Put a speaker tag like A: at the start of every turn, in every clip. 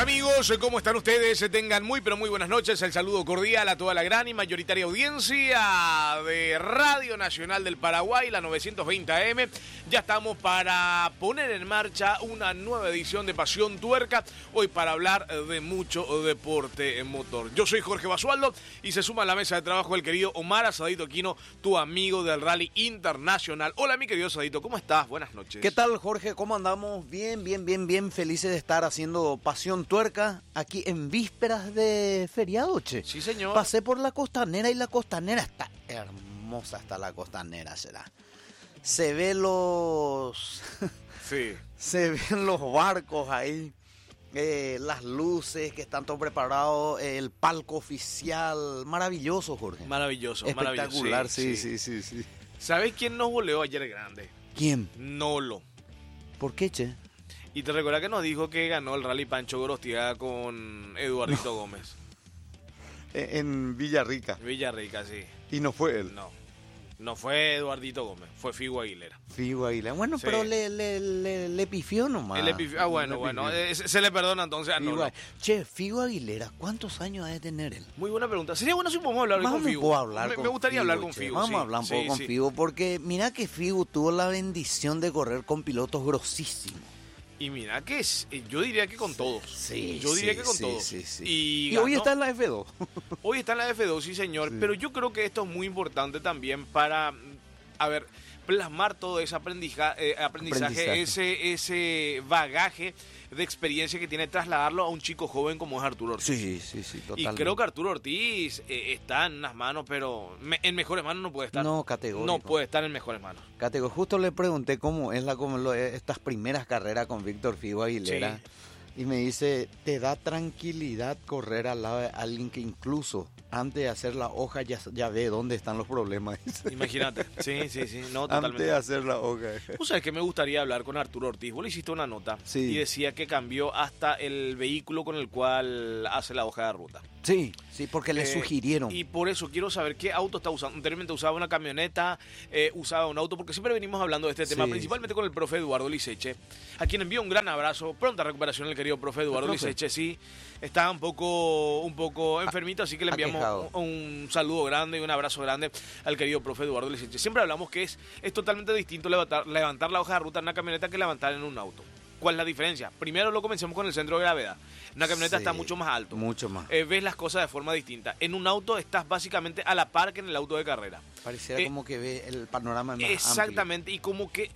A: Amigos, ¿cómo están ustedes? Tengan muy pero muy buenas noches. El saludo cordial a toda la gran y mayoritaria audiencia de Radio Nacional del Paraguay, la 920 AM. Ya estamos para poner en marcha una nueva edición de Pasión Tuerca, hoy para hablar de mucho deporte motor. Yo soy Jorge Basualdo y se suma a la mesa de trabajo el querido Omar Asadito Aquino, tu amigo del Rally Internacional. Hola, mi querido Asadito, ¿cómo estás? Buenas noches.
B: ¿Qué tal, Jorge? ¿Cómo andamos? Bien, felices de estar haciendo Pasión Tuerca aquí en vísperas de feriado, che.
A: Sí, señor.
B: Pasé por la Costanera y la Costanera está hermosa, hasta la Costanera será. Se ve los...
A: Sí.
B: Se ven los barcos ahí, las luces que están todo preparados, el palco oficial, maravilloso, Jorge.
A: Maravilloso,
B: espectacular,
A: maravilloso.
B: Sí.
A: ¿Sabes quién nos goleó ayer grande?
B: ¿Quién?
A: Nolo.
B: ¿Por qué, che?
A: Y te recuerda que nos dijo que ganó el Rally Pancho Gorostiaga con Eduardito Gómez.
B: En Villarrica.
A: Villarrica, sí.
B: ¿Y no fue él?
A: No fue Eduardito Gómez, fue Figo Aguilera.
B: Figo Aguilera. Bueno, sí. Pero le pifió nomás.
A: Bueno, se le perdona entonces a Nolo.
B: Che, Figo Aguilera, ¿cuántos años ha de tener él?
A: Muy buena pregunta. Sería bueno si podemos hablar con Figo.
B: Me
A: gustaría hablar con Figo.
B: Vamos a hablar un poco con Figo, porque mira que Figo tuvo la bendición de correr con pilotos grosísimos.
A: Y mira que yo diría que con todos.
B: Sí,
A: yo diría que con todos.
B: Sí.
A: Y
B: hoy está en la F2.
A: Hoy está en la F2, sí, señor. Sí. Pero yo creo que esto es muy importante también para, plasmar todo ese aprendizaje. Ese bagaje de experiencia que tiene, trasladarlo a un chico joven como es Arturo Ortiz.
B: Sí, totalmente.
A: Y creo que Arturo Ortiz está en unas manos, pero en mejores manos no puede estar.
B: No, categórico.
A: No puede estar en mejores manos.
B: Categórico. Justo le pregunté cómo es estas primeras carreras con Víctor Figo Aguilera. Sí. Y me dice, te da tranquilidad correr al lado de alguien que incluso antes de hacer la hoja ya ve dónde están los problemas.
A: Imagínate, sí, no, totalmente.
B: Antes de hacer la hoja.
A: ¿Tú sabes que me gustaría hablar con Arturo Ortiz? Vos le hiciste una nota
B: y
A: decía que cambió hasta el vehículo con el cual hace la hoja de ruta.
B: Sí, porque le sugirieron.
A: Y por eso quiero saber qué auto está usando. Anteriormente usaba una camioneta, usaba un auto, porque siempre venimos hablando de este tema, principalmente con el profe Eduardo Liceche, a quien envío un gran abrazo. Pronta recuperación el querido profe Eduardo Liceche, sí. Está un poco enfermito, así que le enviamos un saludo grande y un abrazo grande al querido profe Eduardo Liceche. Siempre hablamos que es totalmente distinto levantar la hoja de ruta en una camioneta que levantar en un auto. ¿Cuál es la diferencia? Primero lo comencemos con el centro de gravedad. Una camioneta está mucho más alto.
B: Mucho más.
A: Ves las cosas de forma distinta. En un auto estás básicamente a la par que en el auto de carrera.
B: Pareciera como que ve el panorama más
A: exactamente, amplio. Y como que...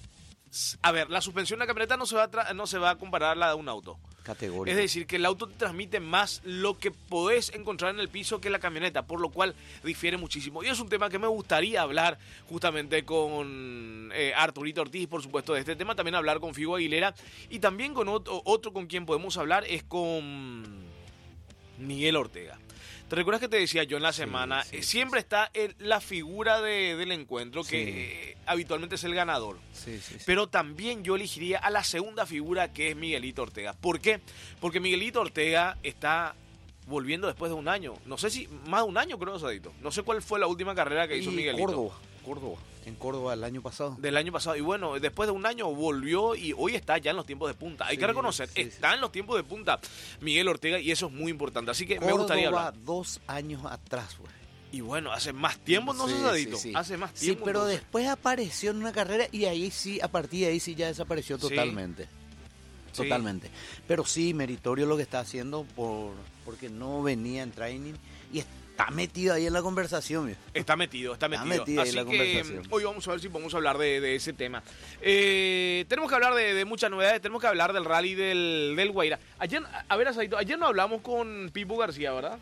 A: la suspensión de una camioneta no se va a comparar a la de un auto.
B: Categórico.
A: Es decir, que el auto te transmite más lo que podés encontrar en el piso que la camioneta, por lo cual difiere muchísimo. Y es un tema que me gustaría hablar justamente con Arturito Ortiz, por supuesto, de este tema. También hablar con Figo Aguilera. Y también con otro con quien podemos hablar es con Miguel Ortega. ¿Te recuerdas que te decía yo en la semana? Siempre está la figura del encuentro, que habitualmente es el ganador.
B: Sí.
A: Pero también yo elegiría a la segunda figura, que es Miguelito Ortega. ¿Por qué? Porque Miguelito Ortega está volviendo después de un año. No sé si más de un año, creo, Sadito. No sé cuál fue la última carrera que hizo Miguelito.
B: Córdoba. En Córdoba el año pasado.
A: Del año pasado. Y bueno, después de un año volvió y hoy está ya en los tiempos de punta. Hay que reconocer, está en los tiempos de punta Miguel Ortega, y eso es muy importante. Así que
B: Córdoba,
A: me gustaría hablar.
B: 2 años atrás, güey.
A: Y bueno, hace más tiempo, no sé, Sadito. Hace más tiempo.
B: Sí, pero después apareció en una carrera y ahí sí, a partir de ahí sí ya desapareció totalmente. Totalmente. Pero sí, meritorio lo que está haciendo porque no venía en training y está metido ahí en la conversación. Mira.
A: Está metido
B: Así
A: ahí en la conversación. Hoy vamos a ver si podemos hablar de ese tema. Tenemos que hablar de muchas novedades. Tenemos que hablar del rally del Guaira. Ayer no hablamos con Pipo García, ¿verdad?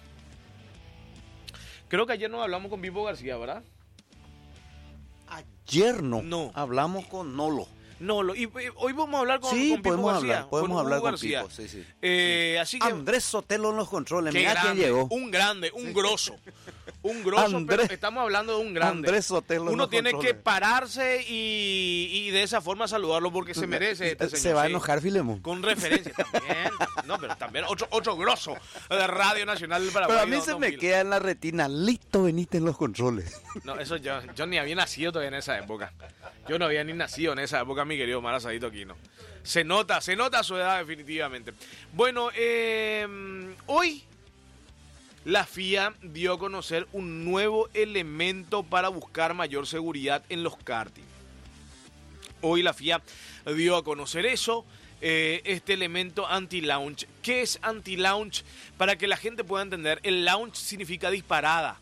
A: Creo que ayer no hablamos con Pipo García, ¿verdad?
B: Ayer no. Hablamos con Nolo.
A: Y hoy vamos a hablar con Pipo García.
B: Podemos hablar con Pipo, sí.
A: Así que
B: Andrés Sotelo en los controles,
A: mira
B: quién llegó.
A: Un grande, un grosso. un grosso, pero estamos hablando de un grande.
B: Andrés Sotelo.
A: Uno tiene que pararse y de esa forma saludarlo porque se merece este señor.
B: Se va a enojar Filemón.
A: Con referencia también. No, pero también otro grosso de Radio Nacional del Paraguay.
B: Pero a mí se me queda en la retina, Lito Benítez en los controles.
A: No, eso yo ni había nacido todavía en esa época. Yo no había ni nacido en esa época, mi querido Mara Sadito Aquino. Se nota su edad definitivamente. Bueno, hoy la FIA dio a conocer un nuevo elemento para buscar mayor seguridad en los karting. Hoy la FIA dio a conocer eso, este elemento anti-launch. ¿Qué es anti-launch? Para que la gente pueda entender, el launch significa disparada.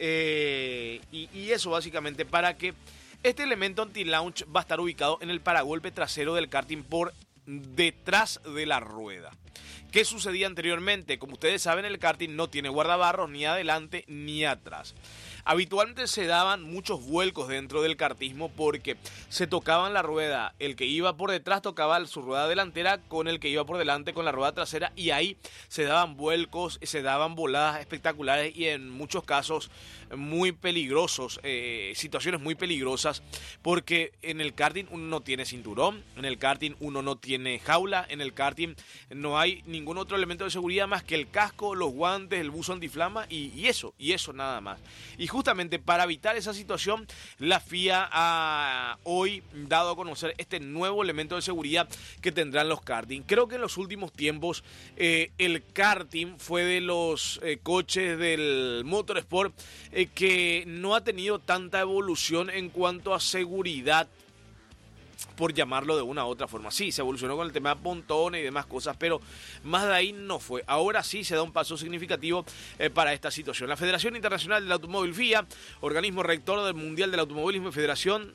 A: Y eso básicamente para que este elemento anti-launch va a estar ubicado en el paragolpe trasero del karting por detrás de la rueda. ¿Qué sucedía anteriormente? Como ustedes saben, el karting no tiene guardabarros ni adelante ni atrás. Habitualmente se daban muchos vuelcos dentro del kartismo porque se tocaban la rueda. El que iba por detrás tocaba su rueda delantera con el que iba por delante con la rueda trasera y ahí se daban vuelcos, se daban voladas espectaculares y en muchos casos muy peligrosos, situaciones muy peligrosas porque en el karting uno no tiene cinturón, en el karting uno no tiene jaula, en el karting no hay ningún otro elemento de seguridad más que el casco, los guantes, el buzo antiflama y eso nada más. Y justamente para evitar esa situación, la FIA ha hoy dado a conocer este nuevo elemento de seguridad que tendrán los karting. Creo que en los últimos tiempos el karting fue de los coches del motorsport que no ha tenido tanta evolución en cuanto a seguridad, por llamarlo de una u otra forma. Sí, se evolucionó con el tema de pontones y demás cosas, pero más de ahí no fue. Ahora sí se da un paso significativo para esta situación. La Federación Internacional del Automóvil FIA, organismo rector del Mundial del Automovilismo y Federación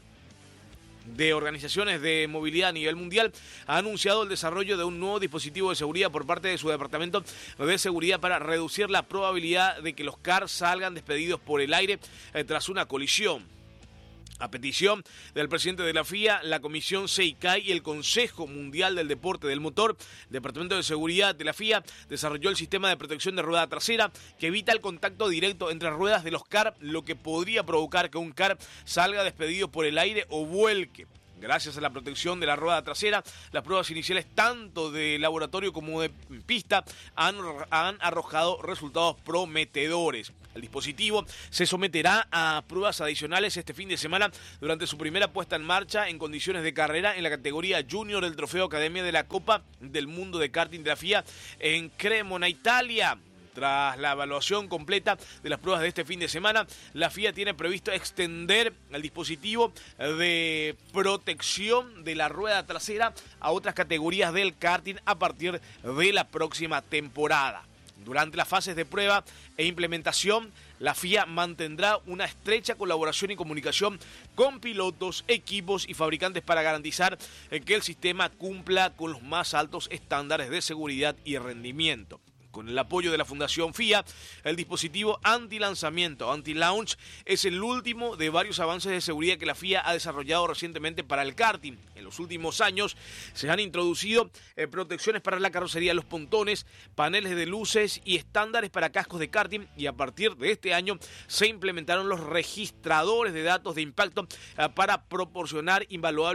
A: de Organizaciones de Movilidad a nivel mundial, ha anunciado el desarrollo de un nuevo dispositivo de seguridad por parte de su departamento de seguridad para reducir la probabilidad de que los cars salgan despedidos por el aire tras una colisión. A petición del presidente de la FIA, la Comisión SEICAI y el Consejo Mundial del Deporte del Motor, el Departamento de Seguridad de la FIA desarrolló el sistema de protección de rueda trasera que evita el contacto directo entre ruedas de los cars, lo que podría provocar que un car salga despedido por el aire o vuelque. Gracias a la protección de la rueda trasera, las pruebas iniciales tanto de laboratorio como de pista han arrojado resultados prometedores. El dispositivo se someterá a pruebas adicionales este fin de semana durante su primera puesta en marcha en condiciones de carrera en la categoría Junior del Trofeo Academia de la Copa del Mundo de Karting de la FIA en Cremona, Italia. Tras la evaluación completa de las pruebas de este fin de semana, la FIA tiene previsto extender el dispositivo de protección de la rueda trasera a otras categorías del karting a partir de la próxima temporada. Durante las fases de prueba e implementación, la FIA mantendrá una estrecha colaboración y comunicación con pilotos, equipos y fabricantes para garantizar que el sistema cumpla con los más altos estándares de seguridad y rendimiento. Con el apoyo de la Fundación FIA, el dispositivo anti-lanzamiento, anti-launch, es el último de varios avances de seguridad que la FIA ha desarrollado recientemente para el karting. En los últimos años se han introducido protecciones para la carrocería de los pontones, paneles de luces y estándares para cascos de karting, y a partir de este año se implementaron los registradores de datos de impacto para proporcionar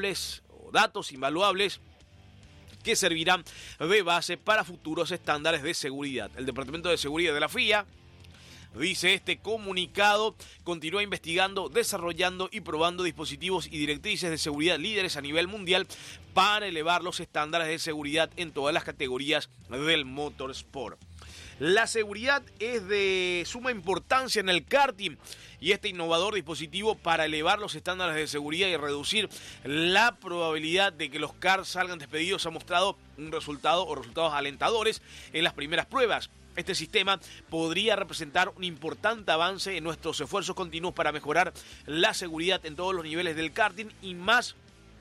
A: datos invaluables que servirán de base para futuros estándares de seguridad. El Departamento de Seguridad de la FIA, dice este comunicado, continúa investigando, desarrollando y probando dispositivos y directrices de seguridad líderes a nivel mundial para elevar los estándares de seguridad en todas las categorías del motorsport. La seguridad es de suma importancia en el karting y este innovador dispositivo para elevar los estándares de seguridad y reducir la probabilidad de que los cars salgan despedidos ha mostrado resultados alentadores en las primeras pruebas. Este sistema podría representar un importante avance en nuestros esfuerzos continuos para mejorar la seguridad en todos los niveles del karting y más.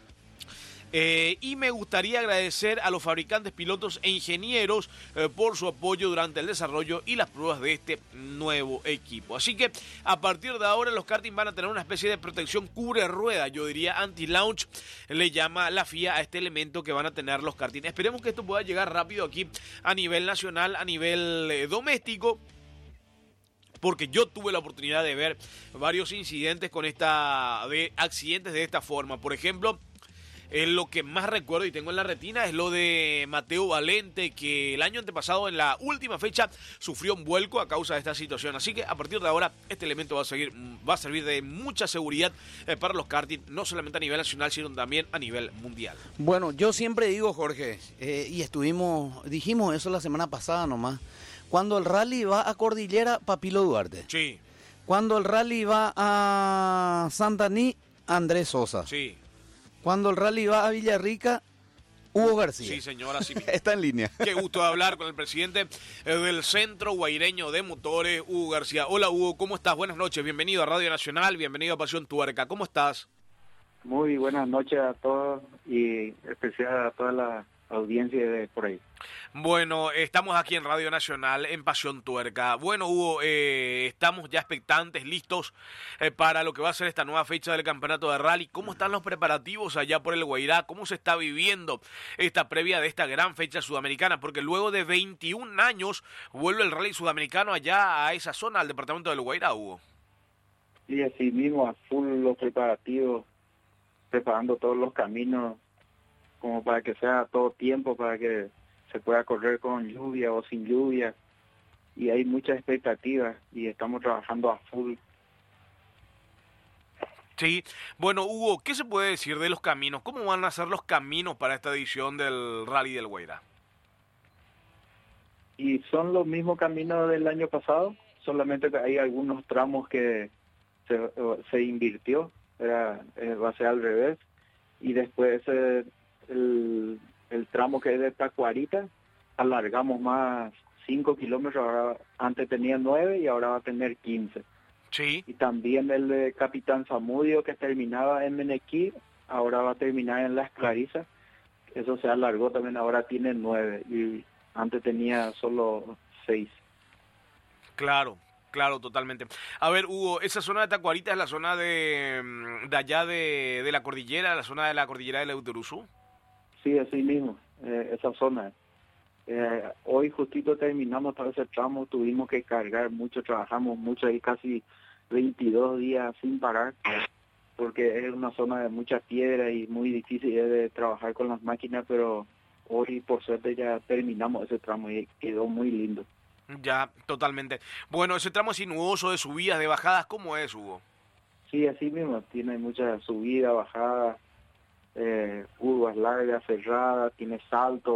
A: Y me gustaría agradecer a los fabricantes, pilotos e ingenieros por su apoyo durante el desarrollo y las pruebas de este nuevo equipo. Así que a partir de ahora los karting van a tener una especie de protección cubre rueda, yo diría anti-launch, le llama la FIA a este elemento que van a tener los karting. Esperemos que esto pueda llegar rápido aquí a nivel nacional, a nivel doméstico, porque yo tuve la oportunidad de ver varios incidentes de accidentes de esta forma. Por ejemplo, lo que más recuerdo y tengo en la retina es lo de Mateo Valente, que el año antepasado, en la última fecha, sufrió un vuelco a causa de esta situación. Así que a partir de ahora, este elemento va a servir de mucha seguridad para los karting, no solamente a nivel nacional, sino también a nivel mundial.
B: Bueno, yo siempre digo, Jorge, y dijimos eso la semana pasada nomás, cuando el rally va a Cordillera, Papilo Duarte.
A: Sí.
B: Cuando el rally va a Santaní, Andrés Sosa.
A: Sí.
B: Cuando el rally va a Villarrica, Hugo García.
A: Sí, señora, sí.
B: Está en línea.
A: Qué gusto hablar con el presidente del Centro Guaireño de Motores, Hugo García. Hola, Hugo, ¿cómo estás? Buenas noches, bienvenido a Radio Nacional, bienvenido a Pasión Tuerca. ¿Cómo estás?
C: Muy buenas noches a todos y especial a toda la audiencia de por ahí.
A: Bueno, estamos aquí en Radio Nacional, en Pasión Tuerca. Bueno, Hugo, estamos ya expectantes, listos para lo que va a ser esta nueva fecha del campeonato de rally. ¿Cómo están los preparativos allá por el Guairá? ¿Cómo se está viviendo esta previa de esta gran fecha sudamericana? Porque luego de 21 años vuelve el rally sudamericano allá a esa zona, al departamento del Guairá, Hugo.
C: Sí, así mismo, a full los preparativos, preparando todos los caminos como para que sea todo tiempo, para que se pueda correr con lluvia o sin lluvia, y hay muchas expectativas y estamos trabajando a full.
A: Sí, bueno, Hugo, ¿qué se puede decir de los caminos? ¿Cómo van a ser los caminos para esta edición del Rally del Guairá?
C: Y son los mismos caminos del año pasado, solamente que hay algunos tramos que se invirtió, va a ser al revés, y después el tramo que es de Tacuarita, alargamos más 5 kilómetros, ahora antes tenía 9 y ahora va a tener 15.
A: Sí.
C: Y también el de Capitán Zamudio, que terminaba en Menequí, ahora va a terminar en Las Clarisas. Eso se alargó también, ahora tiene 9 y antes tenía solo 6.
A: Claro, totalmente. A ver, Hugo, esa zona de Tacuarita es la zona de allá de la cordillera, la zona de la cordillera del Euteruzú.
C: Sí, así mismo, esa zona. Hoy justito terminamos todo ese tramo, tuvimos que cargar mucho, trabajamos mucho ahí, casi 22 días sin parar, porque es una zona de mucha piedra y muy difícil de trabajar con las máquinas, pero hoy por suerte ya terminamos ese tramo y quedó muy lindo.
A: Ya, totalmente. Bueno, ese tramo es sinuoso, de subidas, de bajadas, ¿cómo es, Hugo?
C: Sí, así mismo, tiene mucha subida, bajada, curvas largas, cerradas, tiene saltos.